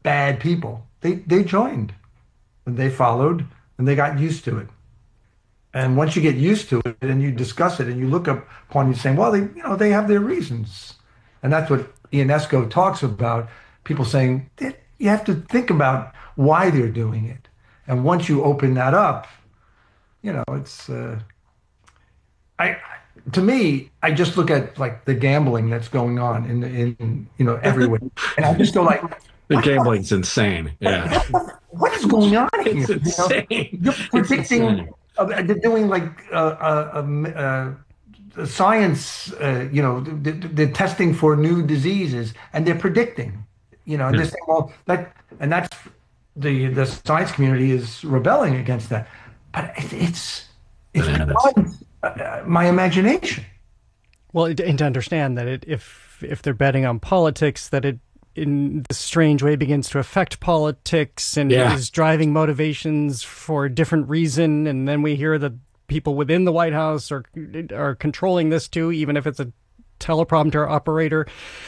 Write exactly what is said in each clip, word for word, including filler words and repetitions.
bad people. They they joined and they followed and they got used to it. And once you get used to it and you discuss it and you look up upon you saying, well, they you know they have their reasons, and that's what Ionesco talks about. People saying that you have to think about why they're doing it, and once you open that up, you know it's uh, I to me I just look at like the gambling that's going on in in you know everywhere, and I just go like, The what the gambling's insane. Yeah. what, what is going on here? It's You know, insane. you're It's predicting, insane. uh, they're doing like uh, uh, uh, science, uh, you know, th- th- they're testing for new diseases and they're predicting, you know, and Yeah. they're saying, well, that, and that's the the science community is rebelling against that. But it, it's it's Bananas. beyond uh, my imagination. Well, and to understand that it, if if they're betting on politics, that it in this strange way begins to affect politics and Yeah. is driving motivations for a different reason, and then we hear that people within the White House are are controlling this too, even if it's a teleprompter operator.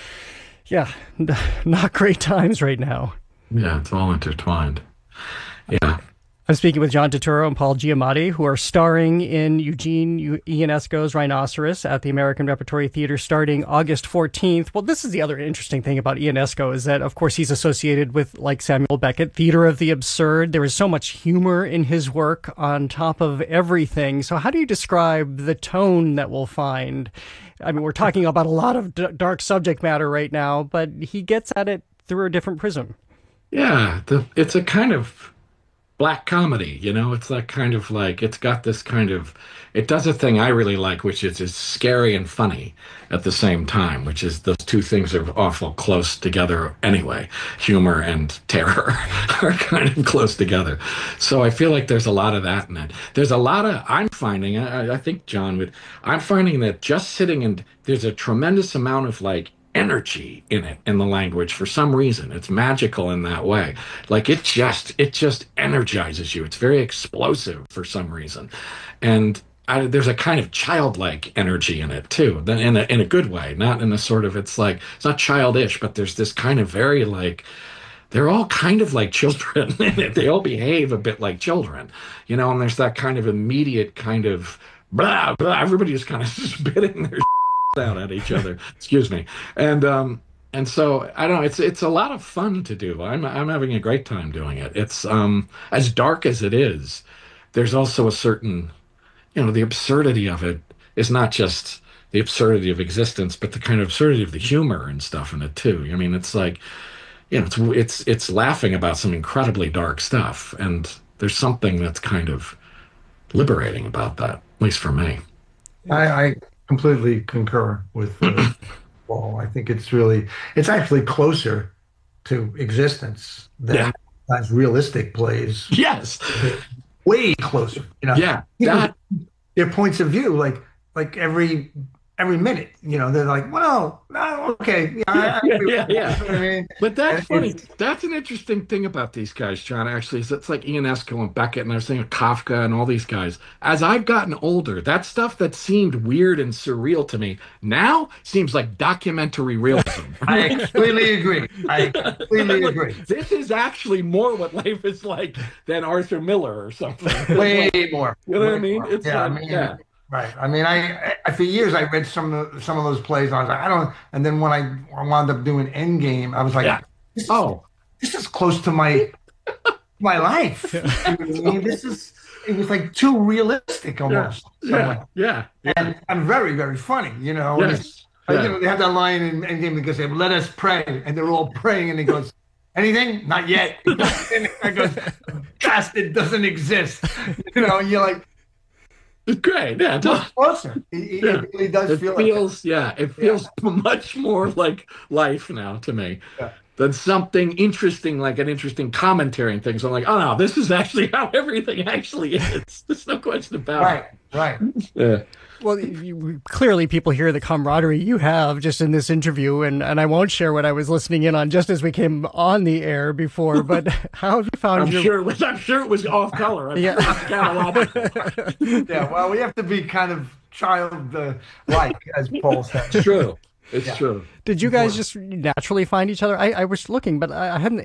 Yeah, not great times right now. Yeah, it's all intertwined. Yeah. I'm speaking with John Turturro and Paul Giamatti, who are starring in Eugene Ionesco's Rhinoceros at the American Repertory Theater starting August fourteenth. Well, this is the other interesting thing about Ionesco is that, of course, he's associated with, like Samuel Beckett, theater of the absurd. There is so much humor in his work on top of everything. So how do you describe the tone that we'll find? I mean, we're talking about a lot of d- dark subject matter right now, but he gets at it through a different prism. Yeah. The, it's a kind of black comedy, you know, it's that kind of like, it's got this kind of, it does a thing I really like, which is it's scary and funny at the same time, which is those two things are awful close together anyway. Humor and terror are kind of close together. So I feel like there's a lot of that in it. There's a lot of, I'm finding, I, I think John would, I'm finding that just sitting and there's a tremendous amount of like energy in it in the language for some reason. It's magical in that way. Like it just it just energizes you. It's very explosive for some reason. And I, there's a kind of childlike energy in it too, then in a in a good way, not in a sort of it's like it's not childish, but there's this kind of very like they're all kind of like children in it. They all behave a bit like children, you know, and there's that kind of immediate kind of blah blah. Everybody just kind of spitting their out at each other. Excuse me. And um and so I don't know, it's it's a lot of fun to do. I'm I'm having a great time doing it. It's um as dark as it is, there's also a certain, you know, the absurdity of it is not just the absurdity of existence, but the kind of absurdity of the humor and stuff in it too. I mean, it's like, you know, it's it's it's laughing about some incredibly dark stuff, and there's something that's kind of liberating about that, at least for me. I, I completely concur with uh, Paul. I think it's really, it's actually closer to existence Yeah. than as realistic plays. Yes. Way closer. You know, Yeah. people, That their points of view, like like every every minute. You know, they're like, well, no, okay, yeah, I, I yeah, agree yeah, with that. yeah. You know what I mean? But that's And funny. it's- That's an interesting thing about these guys, John, actually, is it's like Ionesco and Beckett, and I was thinking of Kafka and all these guys. As I've gotten older, that stuff that seemed weird and surreal to me now seems like documentary realism. I completely agree. I completely Like, agree. this is actually more what life is like than Arthur Miller or something. Way Like, more. you know what I Way mean? more. It's Yeah, I like, mean, yeah. right. I mean, I, I for years I read some of the, some of those plays. And I was like, I don't. And then when I wound up doing Endgame, I was like, Yeah. this is, Oh, this is close to my my life. I mean, this is. It was like too realistic yeah, almost. yeah, somewhat. yeah, yeah. And I'm very very funny. You know. And it's- Yes. like, Yeah. you know, they have that line in Endgame that goes, "Let us pray," and they're all praying, and he goes, "Anything? Not yet." And I goes, "Bastard doesn't exist." You know, and you're like. It's great. Yeah, it does. Much closer. It, it Yeah. it really does It feel like feels, yeah, it feels much more like life now to me Yeah. than something interesting, like an interesting commentary and things. I'm like, oh no, this is actually how everything actually is. There's no question about right, right. it. Yeah. Well, you, clearly people hear the camaraderie you have just in this interview, and, and I won't share what I was listening in on just as we came on the air before, but how have you found I'm your... sure it was, I'm sure it was off color. I'm Yeah. sure it was chronological. Yeah, well, we have to be kind of child uh, like, as Paul said. It's true. It's Yeah. true. Did you guys just naturally find each other? I, I was looking, but I, I hadn't